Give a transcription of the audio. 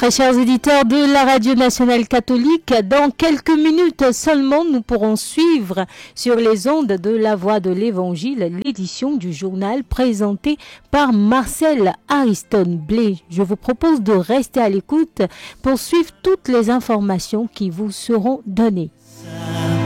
Très chers éditeurs de la Radio Nationale Catholique, dans quelques minutes seulement, nous pourrons suivre sur les ondes de la Voix de l'Évangile l'édition du journal présenté par Marcel Ariston Blé. Je vous propose de rester à l'écoute pour suivre toutes les informations qui vous seront données.